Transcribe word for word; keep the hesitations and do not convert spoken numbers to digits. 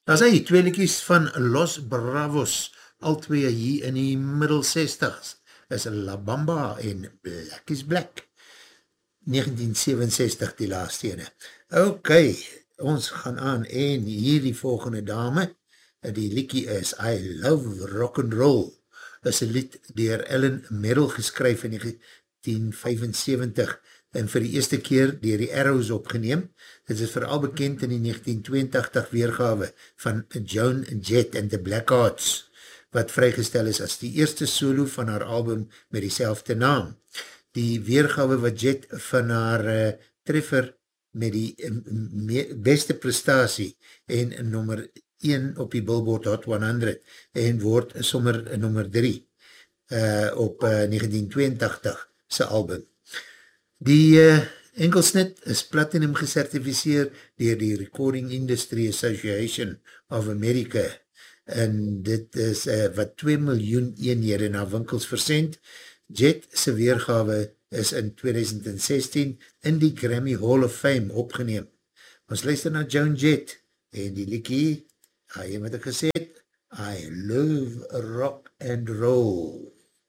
Daar is hy, twee liedjies van Los Bravos, al twee hier in die middel zestigs, is La Bamba en Black is Black, negentien sewenenzestig die laaste ene. Ok, ons gaan aan en hier die volgende dame, die liedjie is I Love Rock'n'Roll, is een lied dier Ellen Merrill geskryf in negentien vyfensewentig en vir die eerste keer dier die Arrows opgeneem. Dit is vooral bekend in die negentien tweeëntachtig weergawe van Joan Jett and the Blackhearts, wat vrygestel is as die eerste solo van haar album met diezelfde naam. Die weergawe wat Jett van haar uh, treffer met die uh, beste prestatie en nummer een op die Billboard Hot honderd en word sommer nummer drie uh, op uh, negentien tweeëntachtig sy album. Die uh, enkelsnit is platinum gecertificeer dier die Recording Industry Association of America en dit is uh, wat twee miljoen eenhede na winkels versend. Jett sy weergawe is in twintig sestien in die Grammy Hall of Fame opgeneem. Ons luister na Joan Jett en die liekie, hy wat ek gesê het, I love rock and roll.